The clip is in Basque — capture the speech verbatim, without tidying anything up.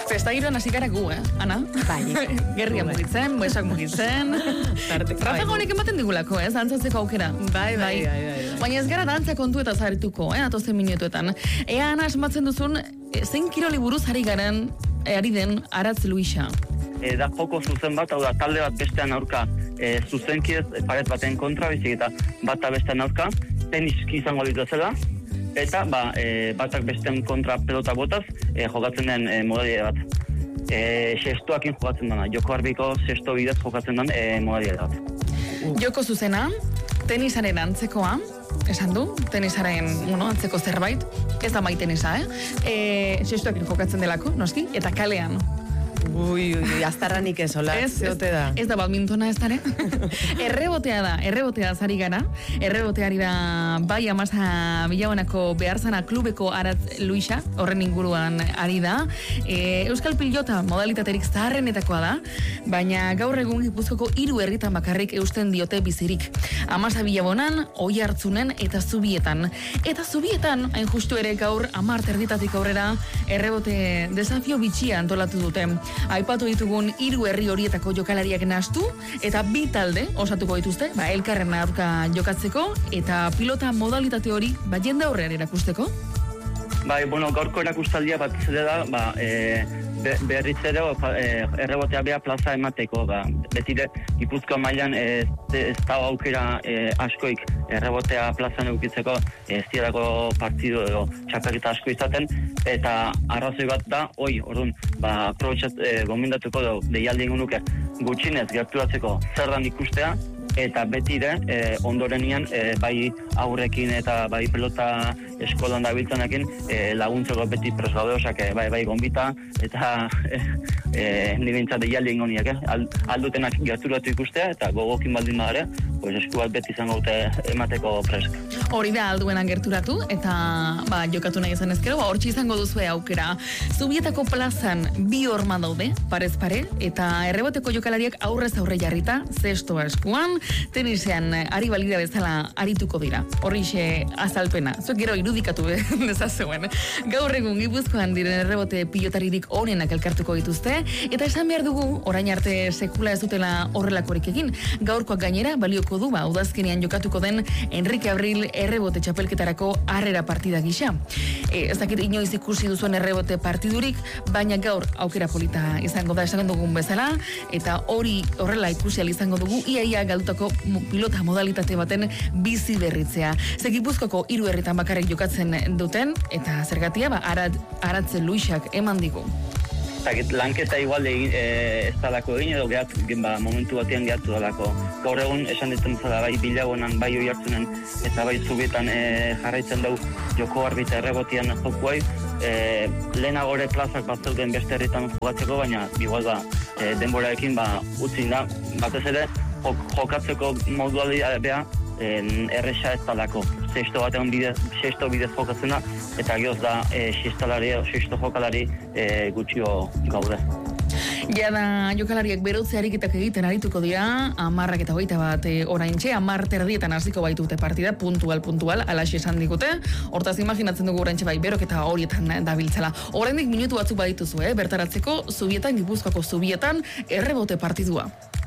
Festa giroan hasi gara gu, eh, Ana? Bai. Gerria mugitzen, boesak mugitzen. Rafa honek ematen digulako, ez, dantzatzeko aukera. Bai, bai, bai, bai. Baina ez gara dantza kontu eta zarituko, eh, atozen minutuetan. Ea, Ana, asmatzen duzun, zein kiroli buruz ari garen, ari den Aratz Luisa? E, da joko zuzen bat, hau da, talde bat bestean aurka e, zuzenki ez, paret baten kontra, bizik eta bata bestean aurka, teniski izango ditu zela, eta ba, e, batak bestean kontra pelota botaz, e, jokatzen den e, modalia bat. E, Sestoakin jokatzen dena, joko harbiko sesto bidez jokatzen den e, modalia bat. Joko zuzena, tenisaren antzekoa, esan du, tenisaren, bueno, antzeko zerbait, ez da mai tenisa, eh? E, Sestoakin jokatzen delako, noski, eta kalean. Ui, ui, aztarranik ez, hola, zeote da. Ez da badmintona ez dara. Errebotea da, errebotea zari gara. Erreboteari da bai amasa Bilabonako beharzana klubeko Aratz Luisa, horren inguruan ari da. E, Euskal Pilota modalitaterik zaharrenetakoa da, baina gaur egun Gipuzkoako hiru herritan bakarrik eusten diote bizirik. Amasa Bilabonan, Oiartzunen eta Zubietan. Eta Zubietan, hain justu ere gaur hamar erditatik aurrera errebote desafio bitxia antolatu dute. Aipatu ditugun hiru herri horietako jokalariak nahastu eta bi talde osatuko dituzte, ba, elkarren aurka jokatzeko eta pilota modalitate hori ba, jende aurrean erakusteko. Bai, bueno, gaurko erakustaldia bat zede da, ba, e, be, berriz ere e, errebotea beha plaza emateko, ba, betire Gipuzkoa mailan ez, ez da aukera e, askoik errebotea plazan eukitzeko ez dirako partidu edo txapelketa asko izaten, eta arrazoi bat da, oi, orduan, ba, aprobetxat e, gomendatuko do, deialdi ingunuke gutxinez gerturatzeko zer dan ikustea, eta beti ere, e, ondorenian, e, bai aurrekin eta bai pelota eskolan dabiltzanekin e, laguntzeko beti pres gaude, osak, e, bai, bai gombita, eta e, e, nibintzat deialdi ingoniak, eh? Al, aldutenak gerturatu ikustea, eta gogokin baldin badare, pues esku bat beti izango dute emateko presk. Hori da alduenan gerturatu, eta ba, jokatu nahi izan ezkero, ba, hortxe izango duzue aukera. Zubietako plazan bi horma daude, parez pare, eta erreboteko jokalariak aurrez aurre jarrita, zestoa eskuan, tenisean ari balida bezala arituko dira. Horrixe azalpena. Zuek gero irudikatu dezazuen. Gaur egun Gipuzkoan diren errebote pilotaririk onenak elkartuko dituzte, eta esan behar dugu, orain arte sekula ez dutela horrelakorik egin. Gaurkoak gainera balioko du, ba, udazkenean jokatuko den Enrique Abril errebote txapelketarako harrera partida gisa. E, ez dakit inoiz ikusi duzuen errebote partidurik, baina gaur aukera polita izango da esan dugun bezala, eta hori horrela ikusi ahal izango dugu, iaia galdutako pilota modalitate baten bizi berritzea. Ze Gipuzkoako hiru herritan bakarrik jokatzen duten, eta zergatia, ba, Arat, Aratz Luisak eman digu. Lanketa igual egin, e, ez dalako egin edo gehat, ba, momentu batean gehatu dalako. Gaur egun esan ditzen zela bai Bilabonan, bai Oiartzunen eta bai Zubietan e, jarraitzen dugu joko arbita errebotian jokuai. E, lehenagore plazak bat zeuden beste herritan jokatzeko, baina igual ba, e, denboraekin ba, utzi da, batez ere jok, jokatzeko modualia beha erresa ez dalako. Sesto batean bidez, sesto bidez jokatzena, eta gehoz da e, sestalari, sesto jokalari e, gutxio gaude. Ja da, jokalariak berotze ariketak egiten arituko dira, amarrak eta hogeita bat e, oraintxe, amar terdietan hasiko baitute partida, puntual, puntual, alaxe esan digute. Hortaz, imaginatzen dugu oraintxe bai, beroketa horietan dabiltzela. Oraindik minutu batzuk badituzu, eh? Bertaratzeko, Zubietan, Gipuzkoako Zubietan, errebote partidua.